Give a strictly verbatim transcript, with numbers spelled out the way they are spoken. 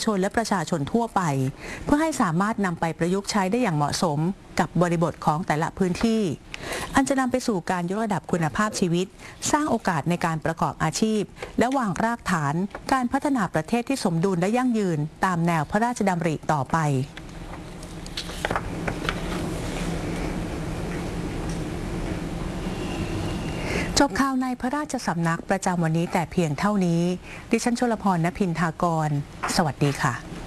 ชนและประชาชนทั่วไปเพื่อให้สามารถนำไปประยุกต์ใช้ได้อย่างเหมาะสมกับบริบทของแต่ละพื้นที่อันจะนำไปสู่การยกระดับคุณภาพชีวิตสร้างโอกาสในการประกอบอาชีพและวางรากฐานการพัฒนาประเทศที่สมดุลและยั่งยืนตามแนวพระราชดำริต่อไปจบข่าวในพระราชสำนักประจำวันนี้แต่เพียงเท่านี้ดิฉันชลพร ณ พินทากรสวัสดีค่ะ